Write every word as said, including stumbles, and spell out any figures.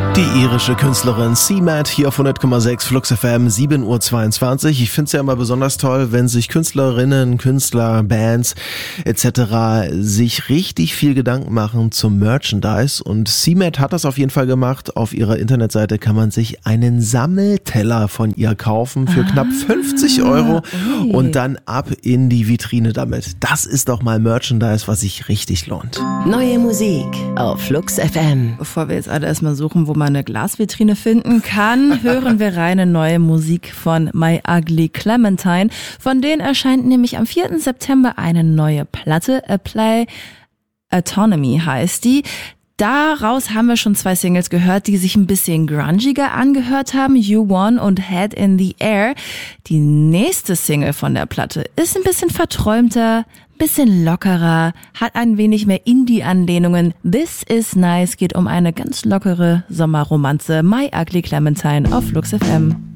Die irische Künstlerin C-Matt hier auf hundert Komma sechs Flux F M, sieben Uhr zweiundzwanzig. Ich finde es ja immer besonders toll, wenn sich Künstlerinnen, Künstler, Bands et cetera sich richtig viel Gedanken machen zum Merchandise. Und C-Matt hat das auf jeden Fall gemacht. Auf ihrer Internetseite kann man sich einen Sammelteller von ihr kaufen für ah, knapp fünfzig Euro ui. Und dann ab in die Vitrine damit. Das ist doch mal Merchandise, was sich richtig lohnt. Neue Musik auf Flux F M. Bevor wir jetzt alle erstmal suchen, wo man eine Glasvitrine finden kann, hören wir reine neue Musik von My Ugly Clementine. Von denen erscheint nämlich am vierten September eine neue Platte. Apply Autonomy heißt die. Daraus haben wir schon zwei Singles gehört, die sich ein bisschen grungiger angehört haben. You Won und Head in the Air. Die nächste Single von der Platte ist ein bisschen verträumter, bisschen lockerer, hat ein wenig mehr Indie-Anlehnungen. This is Nice geht um eine ganz lockere Sommerromanze. My Ugly Clementine auf Flux F M.